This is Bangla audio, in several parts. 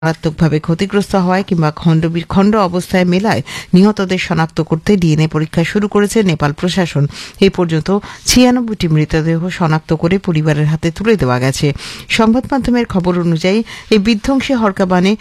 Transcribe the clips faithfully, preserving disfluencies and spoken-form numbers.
মারাত্মকভাবে ক্ষতিগ্রস্ত হওয়ায় কিংবা খণ্ড বিখণ্ড অবস্থায় মেলায় নিহতদের শনাক্ত করতে ডিএনএ পরীক্ষা শুরু করেছে নেপাল প্রশাসন। এ পর্যন্ত ছিয়ানব্বইটি মৃতদেহ শনাক্ত করে পরিবারের হাতে তুলে দেওয়া গেছে। সংবাদ মাধ্যমের খবর অনুযায়ী এই বিধ্বংসী হরকাবানে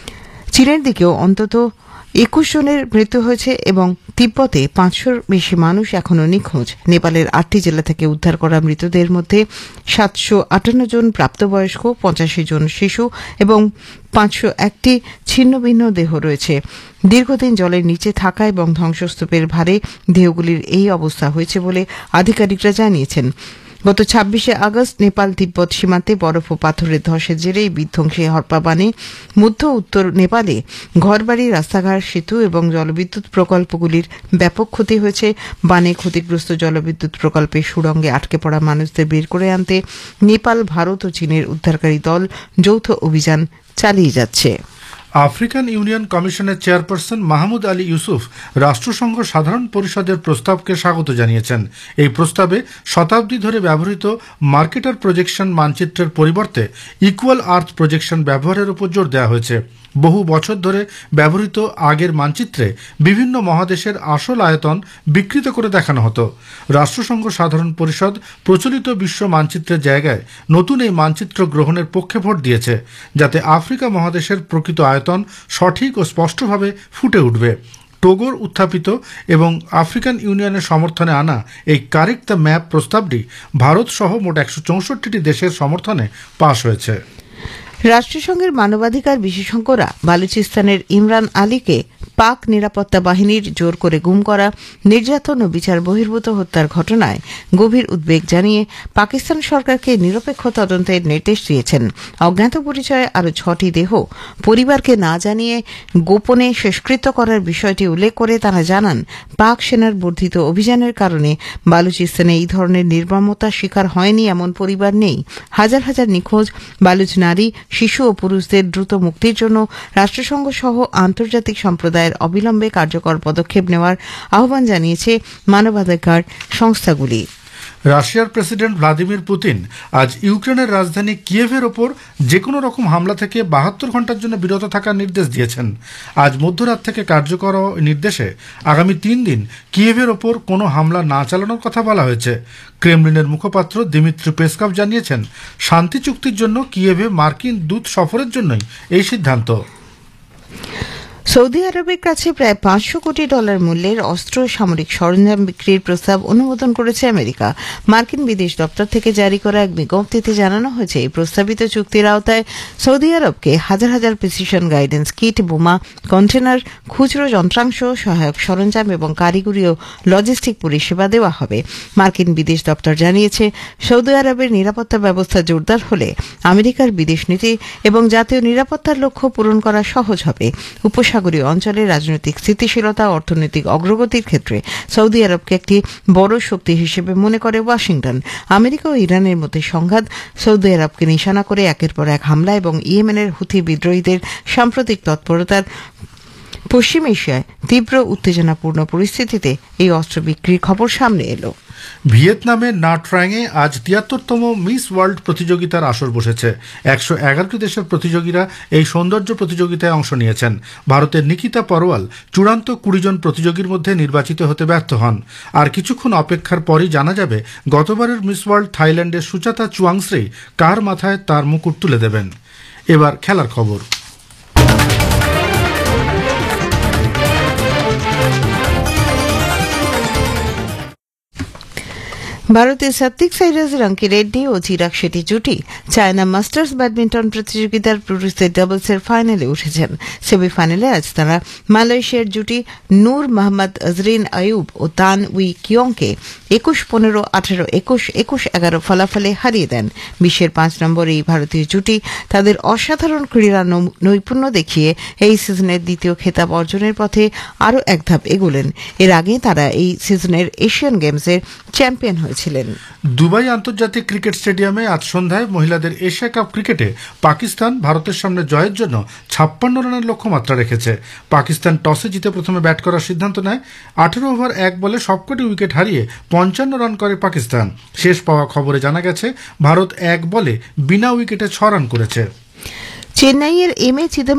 চীনের দিকেও অন্তত একুশ জনের মৃত্যু হয়েছে এবং তিব্বতে পাঁচশোর বেশি মানুষ এখনও নিখোঁজ। নেপালের আটটি জেলা থেকে উদ্ধার করা মৃতদের মধ্যে সাতশো আটান্ন জন প্রাপ্তবয়স্ক, পঁচাশি জন শিশু এবং পাঁচশো একটি ছিন্ন ভিন্ন দেহ রয়েছে। দীর্ঘদিন জলের নিচে থাকা এবং ধ্বংসস্তূপের ভারে দেহগুলির এই অবস্থা হয়েছে বলে আধিকারিকরা জানিয়েছেন। গত ছাব্বিশে আগস্ট নেপাল তিব্বত সীমান্তে বরফ ও পাথরের ধসের জেরে বিধ্বংসী হরপাবানে মধ্য উত্তর নেপালে ঘরবাড়ি, রাস্তাঘাট, সেতু এবং জলবিদ্যুৎ প্রকল্পগুলির ব্যাপক ক্ষতি হয়েছে। বানে ক্ষতিগ্রস্ত জলবিদ্যুৎ প্রকল্পের সুড়ঙ্গে আটকে পড়া মানুষদের বের করে আনতে নেপাল, ভারত ও চীনের উদ্ধারকারী দল যৌথ অভিযান চালিয়ে যাচ্ছে। আফ্রিকান ইউনিয়ন কমিশনের চেয়ারপারসন মাহমুদ আলী ইউসুফ রাষ্ট্রসংঘ সাধারণ পরিষদের প্রস্তাবকে স্বাগত জানিয়েছেন। এই প্রস্তাবে শতাব্দী ধরে ব্যবহৃত মার্কেটার প্রজেকশন মানচিত্রের পরিবর্তে ইকুয়াল আর্থ প্রজেকশন ব্যবহারের উপর জোর দেওয়া হয়েছে। বহু বছর ধরে ব্যবহৃত আগের মানচিত্রে বিভিন্ন মহাদেশের আসল আয়তন বিকৃত করে দেখানো হতো। রাষ্ট্রসংঘ সাধারণ পরিষদ প্রচলিত বিশ্ব মানচিত্রের জায়গায় নতুন এই মানচিত্র গ্রহণের পক্ষে ভোট দিয়েছে, যাতে আফ্রিকা মহাদেশের প্রকৃত আয়তন সঠিক ও স্পষ্টভাবে ফুটে উঠবে। টোগোর উত্থাপিত এবং আফ্রিকান ইউনিয়নের সমর্থনে আনা এই কারেক্ট দ্য ম্যাপ প্রস্তাবটি ভারত সহ মোট একশো চৌষট্টিটি দেশের সমর্থনে পাশ হয়েছে। রাষ্ট্রসংঘের মানবাধিকার বিশেষজ্ঞরা বালুচিস্তানের ইমরান আলীকে পাক নিরাপত্তা বাহিনীর জোর করে গুম করা, নির্যাতন ও বিচার বহির্ভূত হত্যার ঘটনায় গভীর উদ্বেগ জানিয়ে পাকিস্তান সরকারকে নিরপেক্ষ তদন্তের নির্দেশ দিয়েছেন। অজ্ঞাত পরিচয়ে আরও ছটি দেহ পরিবারকে না জানিয়ে গোপনে শেষকৃত্য করার বিষয়টি উল্লেখ করে তারা জানান, পাক সেনার বর্ধিত অভিযানের কারণে বালুচিস্তানে এই ধরনের নির্মমতার শিকার হয়নি এমন পরিবার নেই। হাজার হাজার নিখোঁজ বালুচ নারী, শিশু ও পুরুষদের দ্রুত মুক্তির জন্য রাষ্ট্রসংঘ সহ আন্তর্জাতিক সম্প্রদায়ের অবিলম্বে কার্যকর পদক্ষেপ নেওয়ার আহ্বান জানিয়েছে মানবাধিকার সংস্থাগুলি। রাশিয়ার প্রেসিডেন্ট ভ্লাদিমির পুতিন আজ ইউক্রেনের রাজধানী কিয়েভের ওপর যে কোনো রকম হামলা থেকে বাহাত্তর ঘন্টার জন্য বিরত থাকার নির্দেশ দিয়েছেন। আজ মধ্যরাত থেকে কার্যকর নির্দেশে আগামী তিন দিন কিয়েভের ওপর কোনো হামলা না চালানোর কথা বলা হয়েছে। ক্রেমলিনের মুখপাত্র দিমিত্রি পেসকভ জানিয়েছেন, শান্তি চুক্তির জন্য কিয়েভে মার্কিন দূত সফরের জন্যই এই সিদ্ধান্ত। সৌদি আরবের কাছে প্রায় পাঁচশো কোটি ডলার মূল্যের অস্ত্র সামরিক সরঞ্জাম বিক্রির প্রস্তাব অনুমোদন করেছে আমেরিকা। মার্কিন বিদেশ দপ্তর থেকে জারি করা এক বিজ্ঞপ্তিতে জানানো হয়েছে, এই প্রস্তাবিত চুক্তির আওতায় সৌদি আরবকে হাজার হাজার প্রিসিশন গাইডেন্স কিট, বোমা, কন্টেনার, খুচরো যন্ত্রাংশ, সহায়ক সরঞ্জাম এবং কারিগরি ও লজিস্টিক পরিষেবা দেওয়া হবে। মার্কিন বিদেশ দপ্তর জানিয়েছে, সৌদি আরবের নিরাপত্তা ব্যবস্থা জোরদার হলে আমেরিকার বিদেশ নীতি এবং জাতীয় নিরাপত্তার লক্ষ্য পূরণ করা সহজ হবে। উপসাগরীয় অঞ্চলে রাজনৈতিক স্থিতিশীলতা ও অর্থনৈতিক অগ্রগতির ক্ষেত্রে সৌদি আরবকে একটি বড় শক্তি হিসেবে মনে করে ওয়াশিংটন। আমেরিকা ও ইরানের মধ্যে সংঘাত, সৌদি আরবকে নিশানা করে একের পর এক হামলা এবং ইয়েমেনের হুথি বিদ্রোহীদের সাম্প্রতিক তৎপরতার পশ্চিম এশিয়ায় তীব্র উত্তেজনাপূর্ণ পরিস্থিতিতে এই অস্ত্র বিক্রির খবর সামনে এলো। ভিয়েতনামের না ট্রাংয়ে আজ তিয়াত্তরতম মিস ওয়ার্ল্ড প্রতিযোগিতার আসর বসেছে। একশো এগারোটি দেশের প্রতিযোগীরা এই সৌন্দর্য প্রতিযোগিতায় অংশ নিয়েছেন। ভারতের নিকিতা পরওয়াল চূড়ান্ত কুড়ি জন প্রতিযোগীর মধ্যে নির্বাচিত হতে ব্যর্থ হন। আর কিছুক্ষণ অপেক্ষার পরই জানা যাবে গতবারের মিস ওয়ার্ল্ড থাইল্যান্ডের সুচাতা চুয়াংশ্রী কার মাথায় তার মুকুট তুলে দেবেন। এবার খেলার খবর। ভারতের সাত্বিক সাইরাজ, রাঙ্কি রেড্ডি ও চিরাগ শেট্টি জুটি চায়না মাস্টার্স ব্যাডমিন্টন প্রতিযোগিতার পুরুষদের ডাবলসের ফাইনালে উঠেছেন। সেমিফাইনালে আজ তারা মালয়েশিয়ার জুটি নূর মোহাম্মদ আজরিন আয়ুব ও তান উই কিয়ংকে একুশ পনেরো, আঠারো একুশ, একুশ এগারো ফলাফলে হারিয়ে দেন। বিশ্বের পাঁচ নম্বর এই ভারতীয় জুটি তাদের অসাধারণ ক্রীড়া নৈপুণ্য দেখিয়ে এই সিজনের দ্বিতীয় খেতাব অর্জনের পথে আরও এক ধাপ এগোলেন। এর আগে তারা এই সিজনের এশিয়ান গেমসের চ্যাম্পিয়ন হয়েছে। দুবাই আন্তর্জাতিক ক্রিকেট স্টেডিয়ামে আজ সন্ধ্যায় মহিলাদের এশিয়া কাপ ক্রিকেটে পাকিস্তান ভারতের সামনে জয়ের জন্য ছাপ্পান্ন রানের লক্ষ্যমাত্রা রেখেছে। পাকিস্তান টসে জিতে প্রথমে ব্যাট করার সিদ্ধান্ত নেয়। আঠারো ওভার এক বলে সবকটি উইকেট হারিয়ে পঞ্চান্ন রান করে পাকিস্তান। শেষ পাওয়া খবরে জানা গেছে ভারত এক বলে বিনা উইকেটে ছ রান করেছে। চেন্নাইয়ের এম এ চিদম্বরম